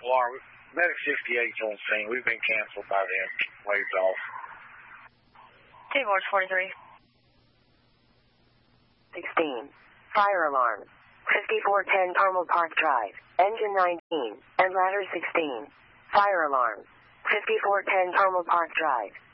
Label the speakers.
Speaker 1: alarm. Medic 68's on scene. We've been canceled by them. Waved off.
Speaker 2: T-Force 43.
Speaker 3: 16. Fire alarm. 5410 Carmel Park Drive. Engine 19. And ladder 16. Fire alarm. 5410 Carmel Park Drive.